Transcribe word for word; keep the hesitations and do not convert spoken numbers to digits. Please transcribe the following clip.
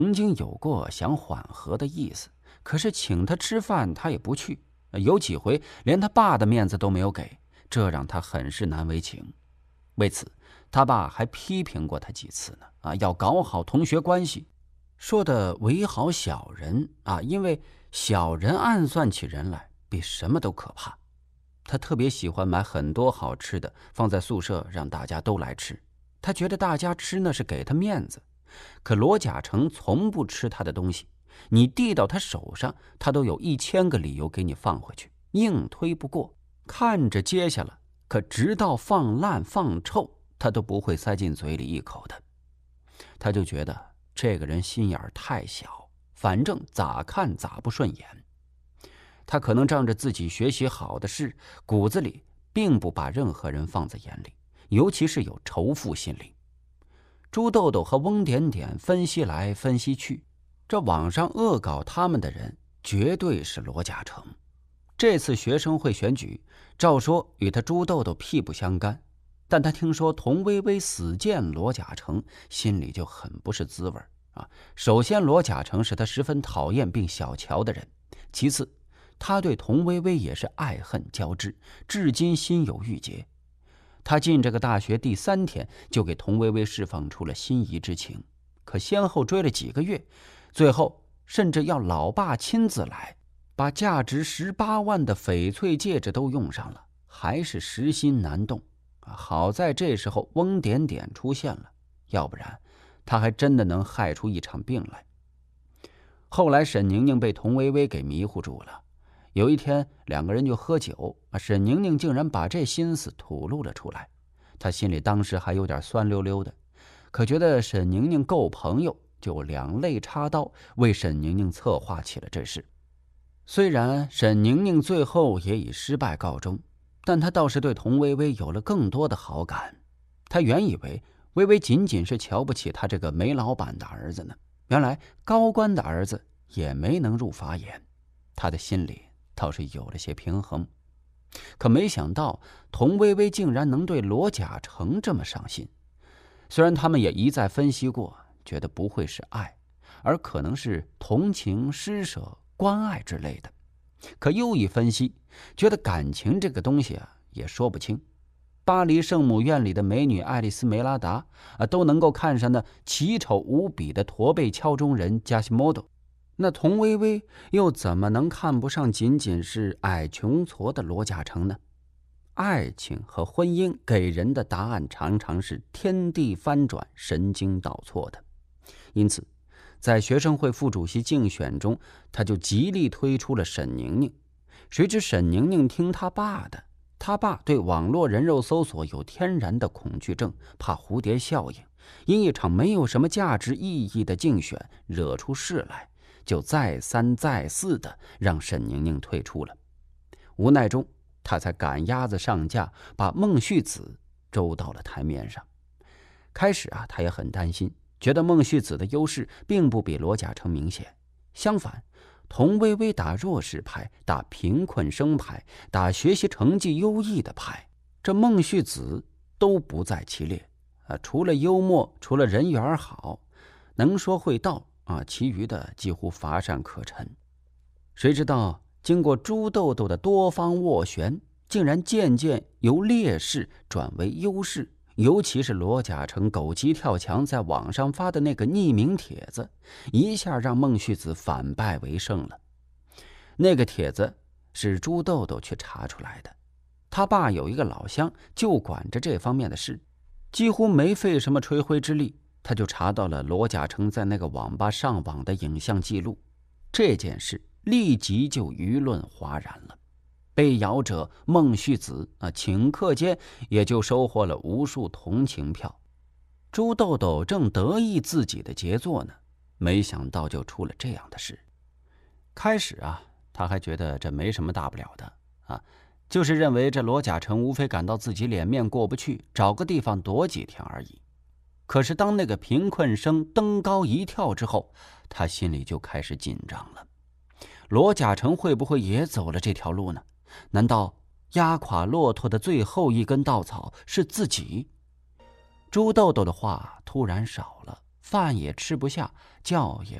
曾经有过想缓和的意思，可是请他吃饭他也不去，有几回连他爸的面子都没有给，这让他很是难为情。为此他爸还批评过他几次呢，啊，要搞好同学关系，说的为好小人啊，因为小人暗算起人来比什么都可怕。他特别喜欢买很多好吃的放在宿舍让大家都来吃，他觉得大家吃那是给他面子。可罗甲成从不吃他的东西，你递到他手上，他都有一千个理由给你放回去，硬推不过，看着接下了，可直到放烂放臭他都不会塞进嘴里一口的。他就觉得这个人心眼儿太小，反正咋看咋不顺眼。他可能仗着自己学习好的事，骨子里并不把任何人放在眼里，尤其是有仇富心理。朱豆豆和翁点点分析来分析去，这网上恶搞他们的人绝对是罗甲成。这次学生会选举，照说与他朱豆豆屁不相干，但他听说童薇薇死谏罗甲成，心里就很不是滋味啊。首先，罗甲成是他十分讨厌并小瞧的人；其次，他对童薇薇也是爱恨交织，至今心有郁结。他进这个大学第三天就给童薇薇释放出了心仪之情，可先后追了几个月，最后甚至要老爸亲自来，把价值十八万的翡翠戒指都用上了，还是实心难动。好在这时候翁点点出现了，要不然他还真的能害出一场病来。后来沈宁宁被童薇薇给迷糊住了，有一天两个人就喝酒，沈宁宁竟然把这心思吐露了出来。他心里当时还有点酸溜溜的，可觉得沈宁宁够朋友，就两肋插刀为沈宁宁策划起了这事。虽然沈宁宁最后也以失败告终，但他倒是对童薇薇有了更多的好感。他原以为薇薇仅仅是瞧不起他这个煤老板的儿子呢，原来高官的儿子也没能入法眼，他的心里倒是有了些平衡。可没想到童薇薇竟然能对罗甲成这么上心。虽然他们也一再分析过，觉得不会是爱，而可能是同情、施舍、关爱之类的，可又一分析，觉得感情这个东西啊也说不清。巴黎圣母院里的美女爱丽丝梅拉达啊，都能够看上那奇丑无比的驼背敲钟人加西莫多，那童薇薇又怎么能看不上仅仅是矮穷矬的罗甲成呢？爱情和婚姻给人的答案常常是天地翻转、神经倒错的。因此在学生会副主席竞选中，他就极力推出了沈宁宁。谁知沈宁宁听他爸的，他爸对网络人肉搜索有天然的恐惧症，怕蝴蝶效应，因一场没有什么价值意义的竞选惹出事来，就再三再四的让沈宁宁退出了。无奈中，他才赶鸭子上架，把孟旭子周到了台面上。开始啊，他也很担心，觉得孟旭子的优势并不比罗甲成明显，相反，童薇薇打弱势牌，打贫困生牌，打学习成绩优异的牌，这孟旭子都不在其列啊。除了幽默，除了人缘好，能说会道啊，其余的几乎乏善可陈。谁知道经过朱豆豆的多方斡旋，竟然渐渐由劣势转为优势。尤其是罗甲成狗急跳墙在网上发的那个匿名帖子，一下让孟旭子反败为胜了。那个帖子是朱豆豆去查出来的，他爸有一个老乡就管着这方面的事，几乎没费什么吹灰之力，他就查到了罗甲成在那个网吧上网的影像记录。这件事立即就舆论哗然了，被咬者孟旭子啊，顷刻间也就收获了无数同情票。朱豆豆正得意自己的杰作呢，没想到就出了这样的事。开始啊，他还觉得这没什么大不了的啊，就是认为这罗甲成无非感到自己脸面过不去，找个地方躲几天而已。可是当那个贫困生登高一跳之后，他心里就开始紧张了。罗甲成会不会也走了这条路呢？难道压垮骆驼的最后一根稻草是自己？朱豆豆的话突然少了， 饭也吃不下，觉也